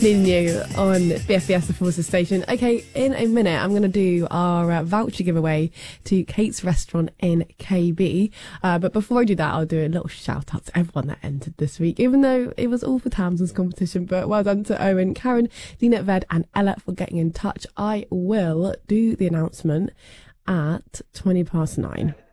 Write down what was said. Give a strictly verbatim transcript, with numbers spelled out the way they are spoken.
Needing You on B F B S, the Forces Station. Okay, in a minute, I'm going to do our uh, voucher giveaway to Kate's Restaurant in K B. Uh, but before I do that, I'll do a little shout out to everyone that entered this week, even though it was all for Tamsin's competition. But well done to Owen, Karen, Dina, Ved, and Ella for getting in touch. I will do the announcement at twenty past nine.